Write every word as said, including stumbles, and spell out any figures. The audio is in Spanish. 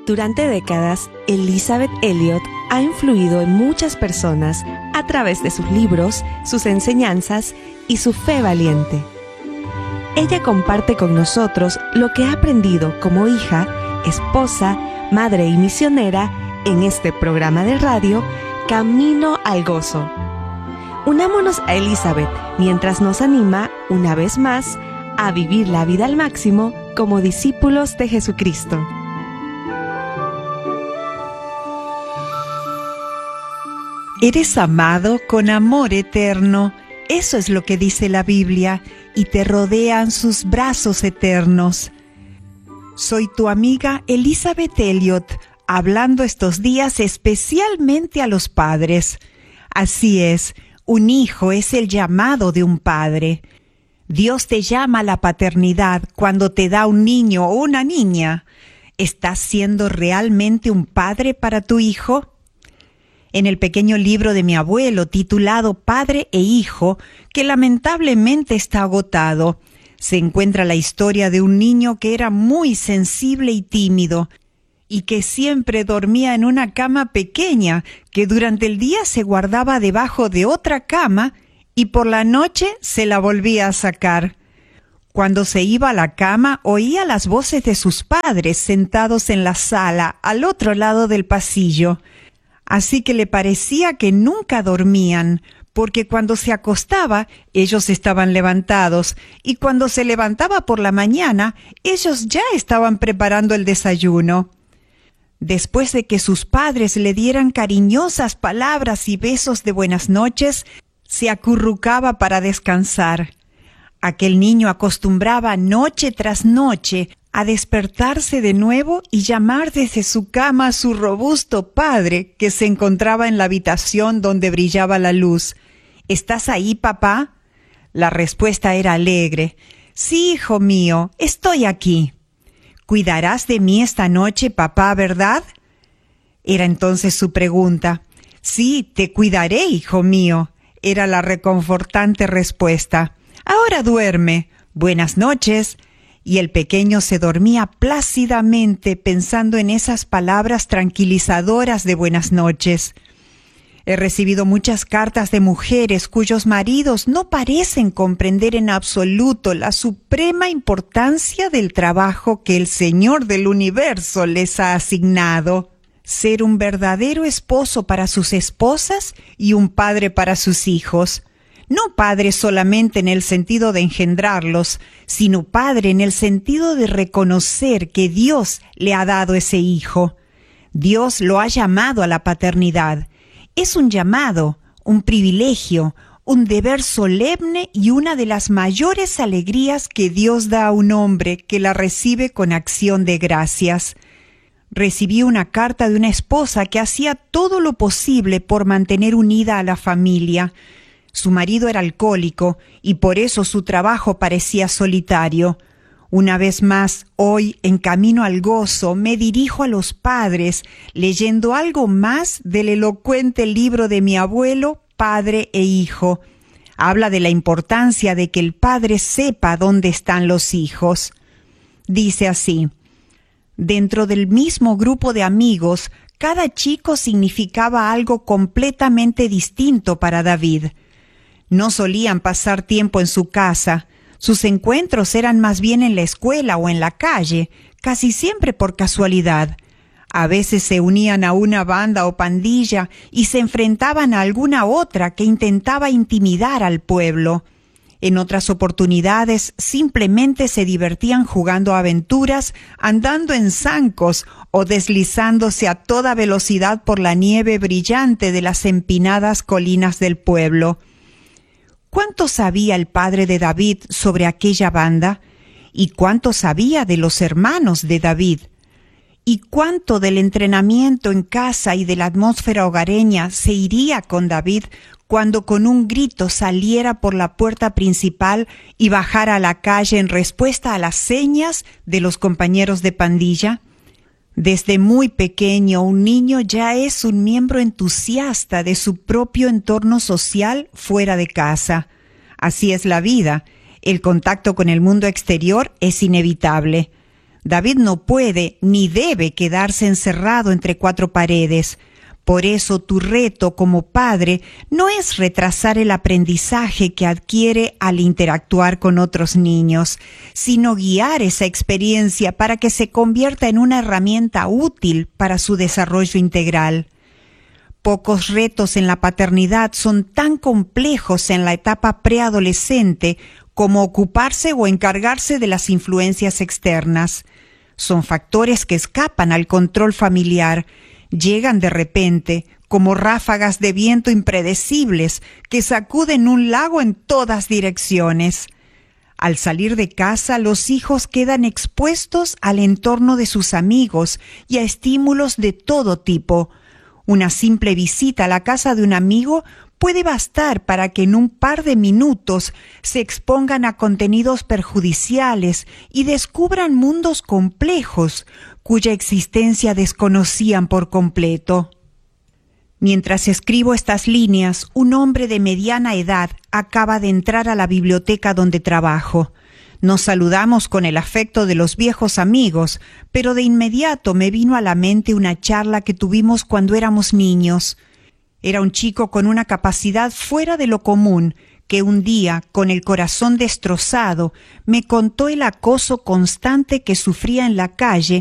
Durante décadas, Elisabeth Elliot ha influido en muchas personas a través de sus libros, sus enseñanzas y su fe valiente. Ella comparte con nosotros lo que ha aprendido como hija, esposa, madre y misionera en este programa de radio Camino al Gozo. Unámonos a Elisabeth mientras nos anima, una vez más, a vivir la vida al máximo como discípulos de Jesucristo. Eres amado con amor eterno, eso es lo que dice la Biblia, y te rodean sus brazos eternos. Soy tu amiga Elisabeth Elliot, hablando estos días especialmente a los padres. Así es, un hijo es el llamado de un padre. Dios te llama a la paternidad cuando te da un niño o una niña. ¿Estás siendo realmente un padre para tu hijo? En el pequeño libro de mi abuelo titulado Padre e Hijo, que lamentablemente está agotado, se encuentra la historia de un niño que era muy sensible y tímido, y que siempre dormía en una cama pequeña que durante el día se guardaba debajo de otra cama y por la noche se la volvía a sacar. Cuando se iba a la cama oía las voces de sus padres sentados en la sala al otro lado del pasillo. Así que le parecía que nunca dormían, porque cuando se acostaba, ellos estaban levantados, y cuando se levantaba por la mañana, ellos ya estaban preparando el desayuno. Después de que sus padres le dieran cariñosas palabras y besos de buenas noches, se acurrucaba para descansar. Aquel niño acostumbraba noche tras noche a despertarse de nuevo y llamar desde su cama a su robusto padre que se encontraba en la habitación donde brillaba la luz. ¿Estás ahí, papá? La respuesta era alegre. Sí, hijo mío, estoy aquí. ¿Cuidarás de mí esta noche, papá, verdad? Era entonces su pregunta. Sí, te cuidaré, hijo mío, era la reconfortante respuesta. Ahora duerme. Buenas noches. Y el pequeño se dormía plácidamente pensando en esas palabras tranquilizadoras de buenas noches. He recibido muchas cartas de mujeres cuyos maridos no parecen comprender en absoluto la suprema importancia del trabajo que el Señor del universo les ha asignado. Ser un verdadero esposo para sus esposas y un padre para sus hijos. No padre solamente en el sentido de engendrarlos, sino padre en el sentido de reconocer que Dios le ha dado ese hijo. Dios lo ha llamado a la paternidad. Es un llamado, un privilegio, un deber solemne y una de las mayores alegrías que Dios da a un hombre que la recibe con acción de gracias. Recibí una carta de una esposa que hacía todo lo posible por mantener unida a la familia. Su marido era alcohólico y por eso su trabajo parecía solitario. Una vez más, hoy, en Camino al Gozo, me dirijo a los padres, leyendo algo más del elocuente libro de mi abuelo, Padre e Hijo. Habla de la importancia de que el padre sepa dónde están los hijos. Dice así: dentro del mismo grupo de amigos, cada chico significaba algo completamente distinto para David. No solían pasar tiempo en su casa. Sus encuentros eran más bien en la escuela o en la calle, casi siempre por casualidad. A veces se unían a una banda o pandilla y se enfrentaban a alguna otra que intentaba intimidar al pueblo. En otras oportunidades simplemente se divertían jugando a aventuras, andando en zancos o deslizándose a toda velocidad por la nieve brillante de las empinadas colinas del pueblo. ¿Cuánto sabía el padre de David sobre aquella banda? ¿Y cuánto sabía de los hermanos de David? ¿Y cuánto del entrenamiento en casa y de la atmósfera hogareña se iría con David cuando con un grito saliera por la puerta principal y bajara a la calle en respuesta a las señas de los compañeros de pandilla? Desde muy pequeño, un niño ya es un miembro entusiasta de su propio entorno social fuera de casa. Así es la vida. El contacto con el mundo exterior es inevitable. David no puede ni debe quedarse encerrado entre cuatro paredes. Por eso tu reto como padre no es retrasar el aprendizaje que adquiere al interactuar con otros niños, sino guiar esa experiencia para que se convierta en una herramienta útil para su desarrollo integral. Pocos retos en la paternidad son tan complejos en la etapa preadolescente como ocuparse o encargarse de las influencias externas. Son factores que escapan al control familiar. Llegan de repente, como ráfagas de viento impredecibles que sacuden un lago en todas direcciones. Al salir de casa, los hijos quedan expuestos al entorno de sus amigos y a estímulos de todo tipo. Una simple visita a la casa de un amigo puede bastar para que en un par de minutos se expongan a contenidos perjudiciales y descubran mundos complejos cuya existencia desconocían por completo. Mientras escribo estas líneas, un hombre de mediana edad acaba de entrar a la biblioteca donde trabajo. Nos saludamos con el afecto de los viejos amigos, pero de inmediato me vino a la mente una charla que tuvimos cuando éramos niños. Era un chico con una capacidad fuera de lo común, que un día, con el corazón destrozado, me contó el acoso constante que sufría en la calle